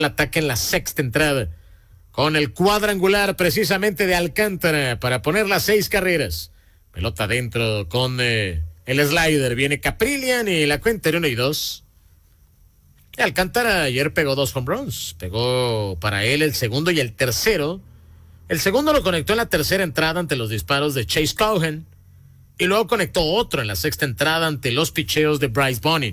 el ataque en la sexta entrada, con el cuadrangular precisamente de Alcántara para poner las 6 carreras. Pelota adentro con el slider. Viene Caprillian y la cuenta era 1-2. Alcántara ayer pegó 2 home runs. Pegó para él el segundo y el tercero. El segundo lo conectó en la tercera entrada ante los disparos de Chase Cohen. Y luego conectó otro en la sexta entrada ante los picheos de Bryce Bonnie.